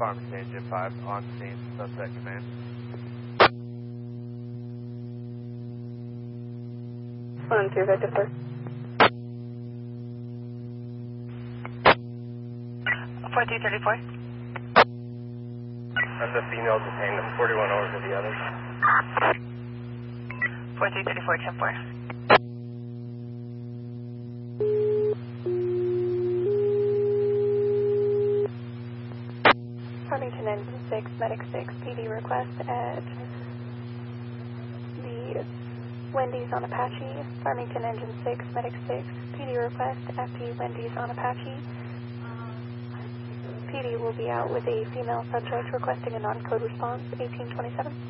Farmington Engine 5 on scene, suspect command. 1-2, Victor 4. 4234. That's a female detained. I'm 41 over to the others. 4234, 10-4. Farmington Engine 6, Medic 6, PD request at the Wendy's on Apache. Farmington Engine 6, Medic 6, PD request at the Wendy's on Apache. PD will be out with a female subject requesting a non-code response, 1827.